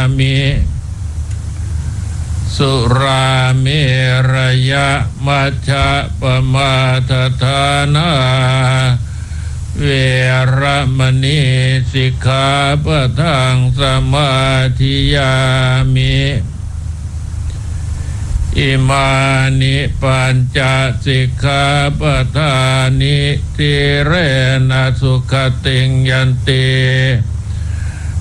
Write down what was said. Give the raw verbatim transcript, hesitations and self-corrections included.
มิสุราเมรยะมัชฌะปมาทฐานาเวรมณีสิกขาปะทังสมาธิยามิอิมานิปัญจสิกขาปะทานิทิเรนะสุขติงยันติ